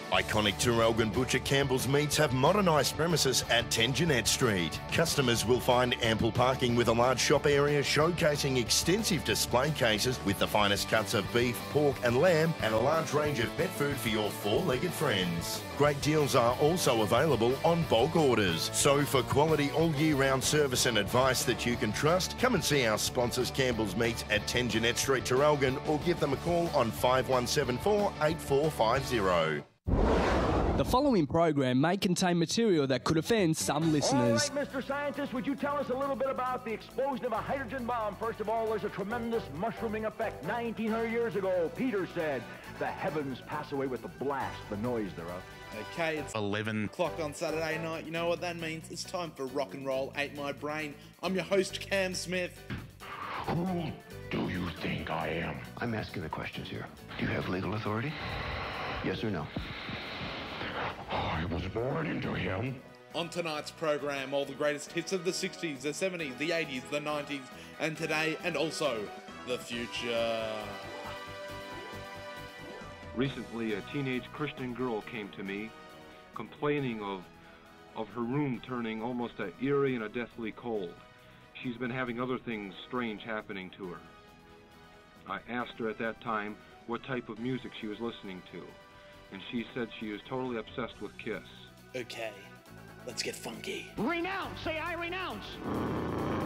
Iconic Traralgon Butcher Campbell's Meats have modernised premises at 10 Jeanette Street. Customers will find ample parking with a large shop area showcasing extensive display cases with the finest cuts of beef, pork and lamb and a large range of pet food for your four-legged friends. Great deals are also available on bulk orders. So for quality all-year-round service and advice that you can trust, come and see our sponsors Campbell's Meats at 10 Jeanette Street, Traralgon, or give them a call on 5174 8450. The following program may contain material that could offend some listeners. All right, Mr. Scientist, would you tell us a little bit about the explosion of a hydrogen bomb? First of all, there's a tremendous mushrooming effect. 1900 years ago, Peter said, the heavens pass away with the blast, the noise thereof. Okay, it's 11 o'clock on Saturday night. You know what that means? It's time for Rock and Roll Ate My Brain. I'm your host, Cam Smith. Who do you think I am? I'm asking the questions here. Do you have legal authority? Yes or no? I was born into him. On tonight's program, all the greatest hits of the 60s, the 70s, the 80s, the 90s, and today, and also the future. Recently, a teenage Christian girl came to me complaining of her room turning almost eerie and deathly cold. She's been having other things strange happening to her. I asked her at that time what type of music she was listening to, and she said she is totally obsessed with Kiss. Okay, let's get funky. Renounce! Say I renounce!